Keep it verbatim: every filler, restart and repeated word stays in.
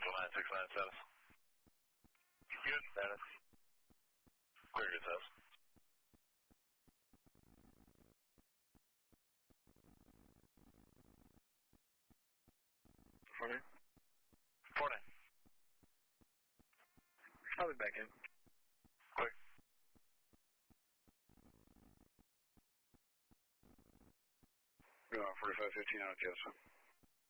Central nine six nine status. Good status. Clear good status. Four nine. Four nine. I'll be back in. Quick. Uh, forty-five fifteen out of Joseph.